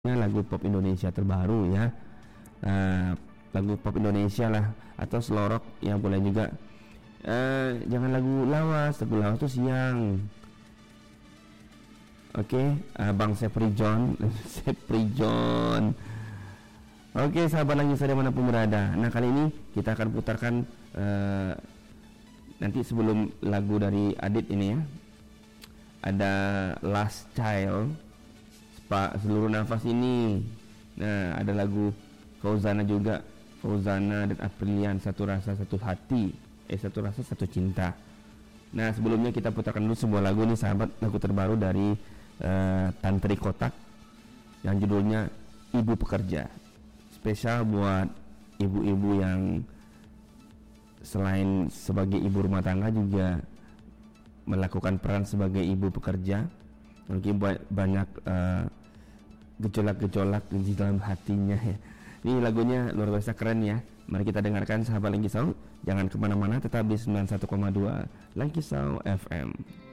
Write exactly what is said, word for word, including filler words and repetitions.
lagu pop Indonesia terbaru ya. Nah, lagu pop Indonesia lah atau slow rock yang boleh juga. Uh, jangan lagu lawas, lagu lawas tuh siang. Oke, okay, uh, Bang Sepri John, Sepri John. Oke, okay, sahabat lagi saya dimanapun berada. Nah, kali ini kita akan putarkan uh, nanti sebelum lagu dari Adit ini ya. Ada Last Child, Pak Seluruh Nafas ini. Nah, ada lagu Fauzana juga, Fauzana dan Aprilian, Satu Rasa Satu Hati, eh Satu Rasa Satu Cinta. Nah, sebelumnya kita putarkan dulu sebuah lagu nih sahabat, lagu terbaru dari uh, Tantri Kotak yang judulnya Ibu Pekerja. Spesial buat ibu-ibu yang selain sebagai ibu rumah tangga juga melakukan peran sebagai ibu pekerja. Mungkin banyak uh, gejolak-gejolak di dalam hatinya ya. Ini lagunya luar biasa keren ya. Mari kita dengarkan sahabat Langkisau. Jangan kemana-mana, tetap di sembilan puluh satu koma dua Langkisau F M.